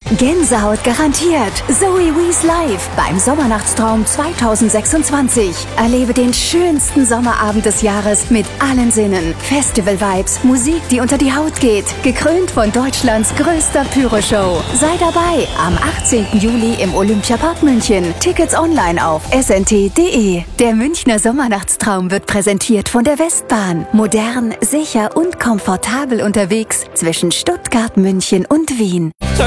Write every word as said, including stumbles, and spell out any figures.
Gänsehaut garantiert. Zoe Wees live beim Sommernachtstraum zwanzig sechsundzwanzig. Erlebe den schönsten Sommerabend des Jahres mit allen Sinnen. Festival-Vibes, Musik, die unter die Haut geht. Gekrönt von Deutschlands größter Pyro-Show. Sei dabei am achtzehnten Juli im Olympiapark München. Tickets online auf s n t punkt d e. Der Münchner Sommernachtstraum wird präsentiert von der Westbahn. Modern, sicher und komfortabel unterwegs zwischen Stuttgart, München und Wien. Sag